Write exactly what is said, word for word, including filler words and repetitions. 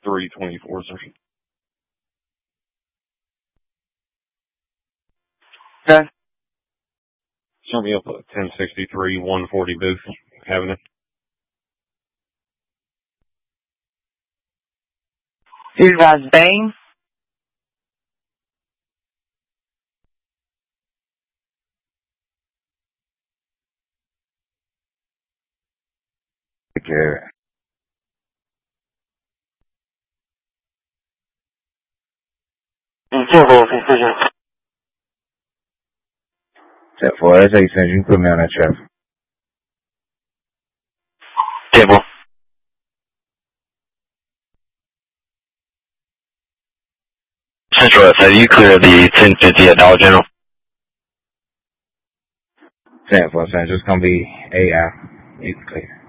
three twenty-four, sir. Okay. Start me up at ten sixty-three, one forty Booth Avenue. You guys Bane? Take care. ten four, that's eight cents. You can put me on that traffic. Table. Central, so you clear the ten fifty at Dollar General? ten four, Central. It's going to be eight hours. You can clear.